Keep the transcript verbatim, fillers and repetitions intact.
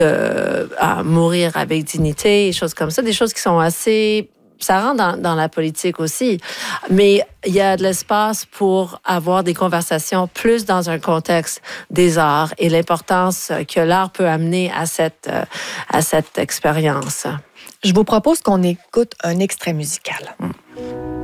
euh, à mourir avec dignité, des choses comme ça, des choses qui sont assez... Ça rentre dans, dans la politique aussi. Mais il y a de l'espace pour avoir des conversations plus dans un contexte des arts et l'importance que l'art peut amener à cette, à cette expérience. Je vous propose qu'on écoute un extrait musical.